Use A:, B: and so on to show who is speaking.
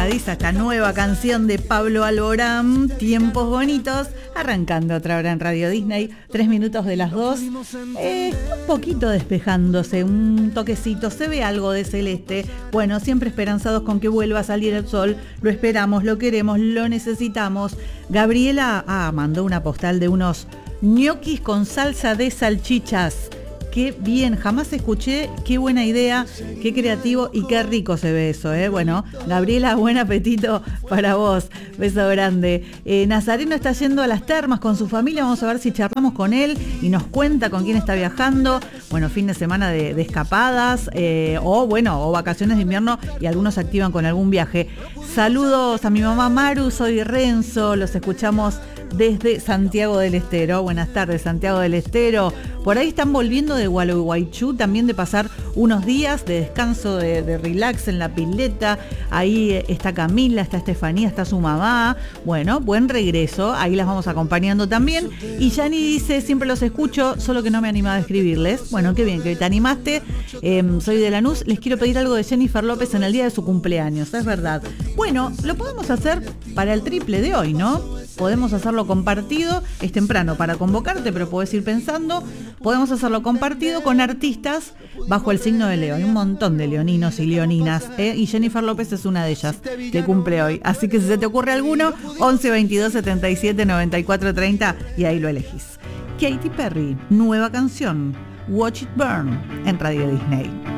A: pegadiza esta nueva canción de Pablo Alborán, Tiempos Bonitos, arrancando otra hora en Radio Disney, 3 minutos de las 2, un poquito despejándose, un toquecito, se ve algo de celeste, bueno, siempre esperanzados con que vuelva a salir el sol, lo esperamos, lo queremos, lo necesitamos. Gabriela mandó una postal de unos ñoquis con salsa de salchichas. Qué bien, jamás escuché, qué buena idea, qué creativo y qué rico se ve eso, ¿eh? Bueno, Gabriela, buen apetito para vos, beso grande. Nazareno está yendo a las termas con su familia, vamos a ver si charlamos con él y nos cuenta con quién está viajando. Bueno, fin de semana de escapadas, o vacaciones de invierno y algunos se activan con algún viaje. Saludos a mi mamá Maru, soy Renzo, los escuchamos desde Santiago del Estero. Buenas tardes, Santiago del Estero. Por ahí están volviendo de Gualeguaychú, también de pasar unos días de descanso, de relax en la pileta. Ahí está Camila, está Estefanía, está su mamá. Bueno, buen regreso, ahí las vamos acompañando también. Y Yani dice, siempre los escucho, solo que no me animaba a escribirles. Bueno, qué bien que te animaste. Soy de Lanús, les quiero pedir algo de Jennifer López en el día de su cumpleaños, es verdad. Bueno, lo podemos hacer para el triple de hoy, ¿no? Podemos hacerlo compartido, es temprano para convocarte, pero podés ir pensando. Podemos hacerlo compartido con artistas bajo el signo de Leo. Hay un montón de leoninos y leoninas, y Jennifer López es una de ellas que cumple hoy. Así que si se te ocurre alguno, 11 22 77 94 30 y ahí lo elegís. Katy Perry, nueva canción, Watch It Burn, en Radio Disney.